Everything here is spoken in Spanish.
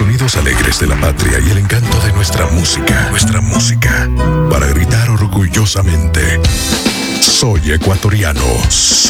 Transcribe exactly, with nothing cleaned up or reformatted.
sonidos alegres de la patria y el encanto de nuestra música. Nuestra música. Para gritar orgullosamente: soy ecuatoriano. Soy